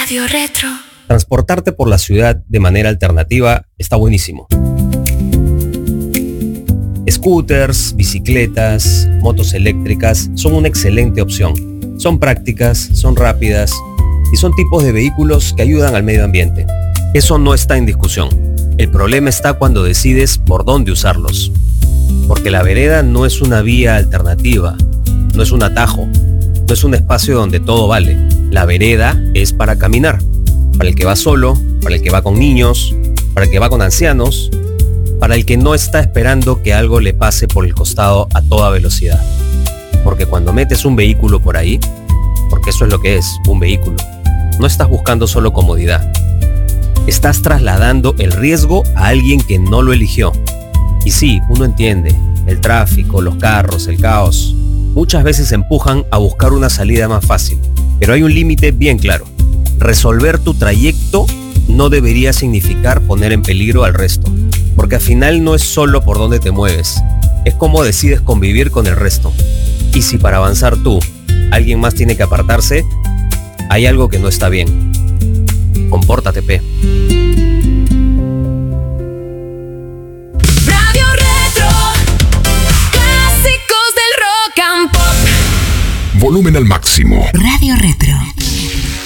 Radio Retro. Transportarte por la ciudad de manera alternativa está buenísimo. Scooters, bicicletas, motos eléctricas son una excelente opción. Son prácticas, son rápidas y son tipos de vehículos que ayudan al medio ambiente. Eso no está en discusión. El problema está cuando decides por dónde usarlos. Porque la vereda no es una vía alternativa, no es un atajo, no es un espacio donde todo vale. La vereda es para caminar. Para el que va solo, para el que va con niños, para el que va con ancianos, para el que no está esperando que algo le pase por el costado a toda velocidad. Porque cuando metes un vehículo por ahí, porque eso es lo que es, un vehículo, no estás buscando solo comodidad. Estás trasladando el riesgo a alguien que no lo eligió. Y sí, uno entiende, el tráfico, los carros, el caos, muchas veces empujan a buscar una salida más fácil. Pero hay un límite bien claro. Resolver tu trayecto no debería significar poner en peligro al resto. Porque al final no es solo por dónde te mueves, es cómo decides convivir con el resto. Y si para avanzar tú, alguien más tiene que apartarse, hay algo que no está bien. Compórtate, P. Radio Retro. Clásicos del rock and pop. Volumen al máximo. Radio Retro.